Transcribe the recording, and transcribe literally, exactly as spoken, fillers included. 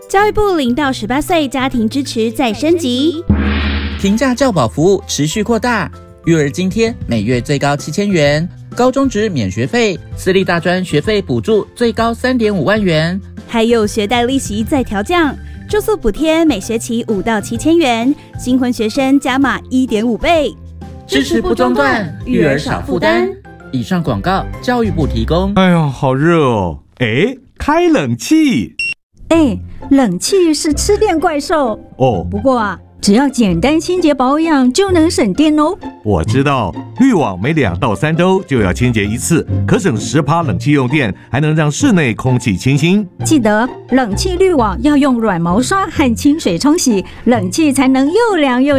教育部零到十八岁家庭支持再升级， 平价教保服务持续扩大，育儿津贴每月最高七千元，高中职免学费，私立大专学费补助最高三点五万元， 还有学贷利息再调降，住宿补贴每学期五到七千元，新婚学生加码一点五倍， 支持不中断，育儿少负担。以上广告，教育部提供。 哎呦，好热哦！哎，开冷气。 哎，冷气是吃电怪兽哦。 不过啊，只要简单清洁保养就能省电哦。 我知道，滤网每两到三周就要清洁一次，可省十趴冷气用电，还能让室内空气清新。 记得冷气滤网要用软毛刷和清水冲洗，冷气才能又凉又